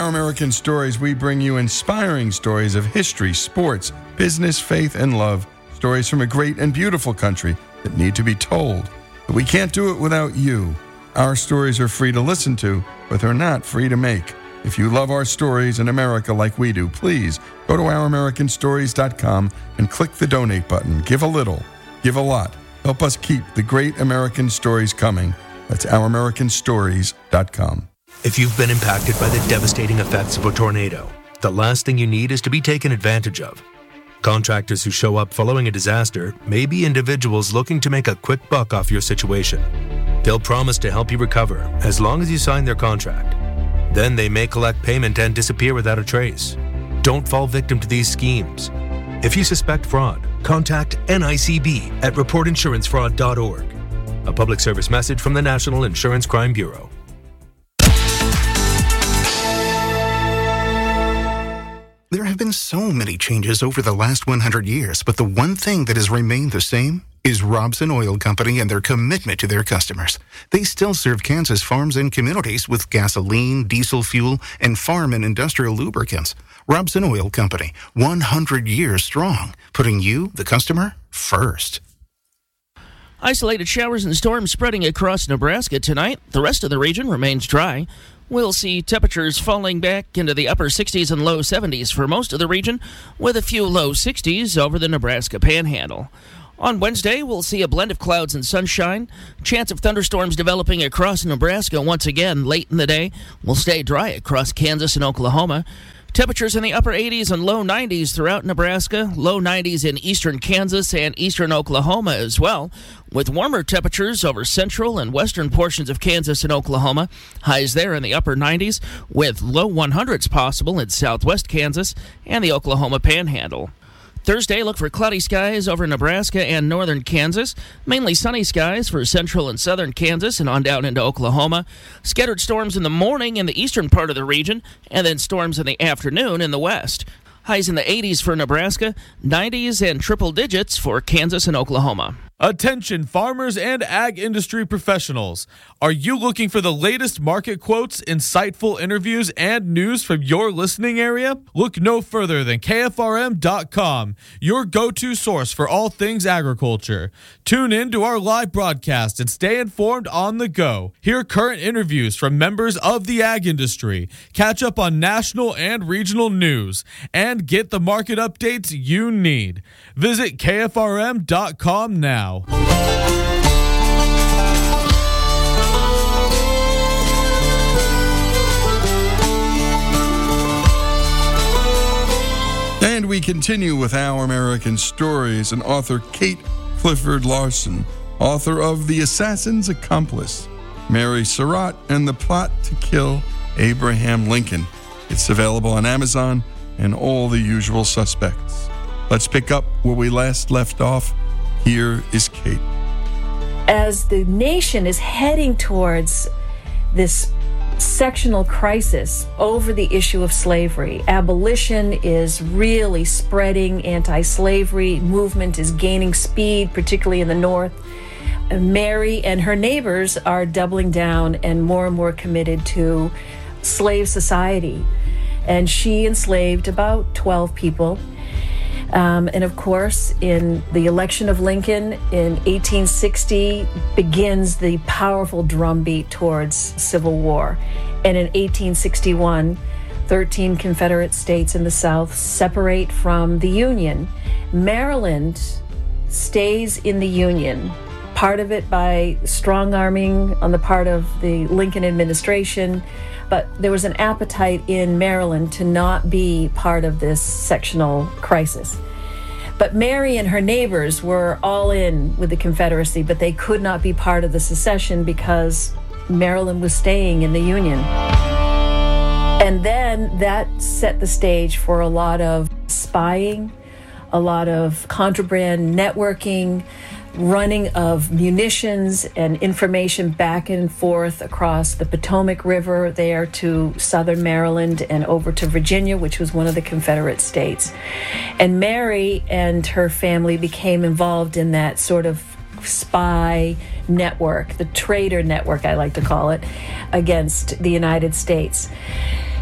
Our American Stories, we bring you inspiring stories of history, sports, business, faith, and love. Stories from a great and beautiful country that need to be told. But we can't do it without you. Our stories are free to listen to, but they're not free to make. If you love our stories in America like we do, please go to ouramericanstories.com and click the donate button. Give a little, give a lot. Help us keep the great American stories coming. That's ouramericanstories.com. If you've been impacted by the devastating effects of a tornado, the last thing you need is to be taken advantage of. Contractors who show up following a disaster may be individuals looking to make a quick buck off your situation. They'll promise to help you recover as long as you sign their contract. Then they may collect payment and disappear without a trace. Don't fall victim to these schemes. If you suspect fraud, contact NICB at reportinsurancefraud.org. A public service message from the National Insurance Crime Bureau. There have been so many changes over the last 100 years, but the one thing that has remained the same is Robson Oil Company and their commitment to their customers. They still serve Kansas farms and communities with gasoline, diesel fuel, and farm and industrial lubricants. Robson Oil Company, 100 years strong, putting you, the customer, first. Isolated showers and storms spreading across Nebraska tonight. The rest of the region remains dry. We'll see temperatures falling back into the upper 60s and low 70s for most of the region, with a few low 60s over the Nebraska Panhandle. On Wednesday, we'll see a blend of clouds and sunshine. Chance of thunderstorms developing across Nebraska once again late in the day. We'll stay dry across Kansas and Oklahoma. Temperatures in the upper 80s and low 90s throughout Nebraska, low 90s in eastern Kansas and eastern Oklahoma as well, with warmer temperatures over central and western portions of Kansas and Oklahoma, highs there in the upper 90s, with low 100s possible in southwest Kansas and the Oklahoma Panhandle. Thursday, look for cloudy skies over Nebraska and northern Kansas, mainly sunny skies for central and southern Kansas and on down into Oklahoma. Scattered storms in the morning in the eastern part of the region, and then storms in the afternoon in the west. Highs in the 80s for Nebraska, 90s and triple digits for Kansas and Oklahoma. Attention farmers and ag industry professionals. Are you looking for the latest market quotes, insightful interviews, and news from your listening area? Look no further than KFRM.com, your go-to source for all things agriculture. Tune in to our live broadcast and stay informed on the go. Hear current interviews from members of the ag industry, catch up on national and regional news, and get the market updates you need. Visit KFRM.com now. And we continue with Our American Stories and author Kate Clifford Larson, author of The Assassin's Accomplice, Mary Surratt and the Plot to Kill Abraham Lincoln. It's available on Amazon and all the usual suspects. Let's pick up where we last left off. Here is Kate. As the nation is heading towards this sectional crisis over the issue of slavery, abolition is really spreading, anti-slavery movement is gaining speed, particularly in the North. Mary and her neighbors are doubling down and more committed to slave society. And she enslaved about 12 people. And of course, in the election of Lincoln in 1860 begins the powerful drumbeat towards civil war. And in 1861, 13 Confederate states in the South separate from the Union. Maryland stays in the Union, part of it by strong-arming on the part of the Lincoln administration, but there was an appetite in Maryland to not be part of this sectional crisis. But Mary and her neighbors were all in with the Confederacy, but they could not be part of the secession because Maryland was staying in the Union. And then that set the stage for a lot of spying, a lot of contraband networking, running of munitions and information back and forth across the Potomac River there to southern Maryland and over to Virginia, which was one of the Confederate states. And Mary and her family became involved in that sort of spy network, the traitor network, I like to call it, against the United States.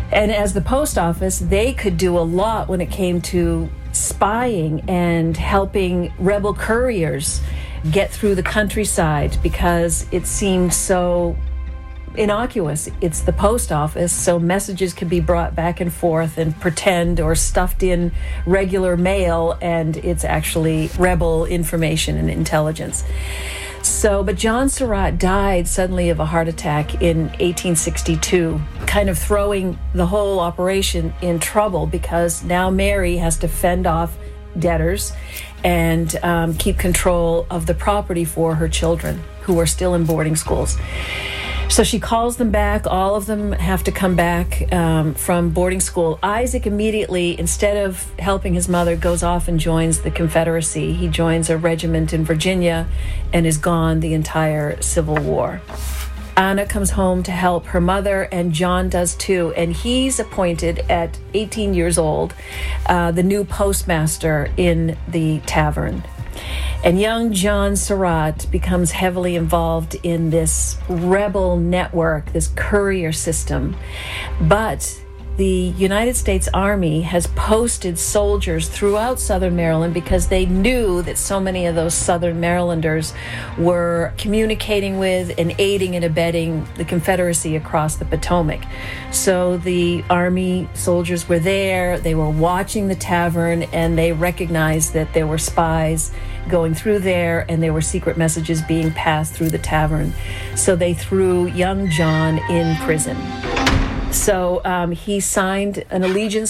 And as the post office, they could do a lot when it came to spying and helping rebel couriers get through the countryside because it seemed so innocuous. It's the post office, so messages can be brought back and forth and pretend or stuffed in regular mail, and it's actually rebel information and intelligence. But John Surratt died suddenly of a heart attack in 1862, kind of throwing the whole operation in trouble because now Mary has to fend off debtors and keep control of the property for her children who are still in boarding schools. So she calls them back. All of them have to come back from boarding school. Isaac immediately, instead of helping his mother, goes off and joins the Confederacy. He joins a regiment in Virginia and is gone the entire Civil War. Anna comes home to help her mother, and John does too. And he's appointed at 18 years old the new postmaster in the tavern. And young John Surratt becomes heavily involved in this rebel network, this courier system. But the United States Army has posted soldiers throughout southern Maryland because they knew that so many of those southern Marylanders were communicating with and aiding and abetting the Confederacy across the Potomac. So the Army soldiers were there, they were watching the tavern, and they recognized that there were spies going through there and there were secret messages being passed through the tavern. So they threw young John in prison. So he signed an allegiance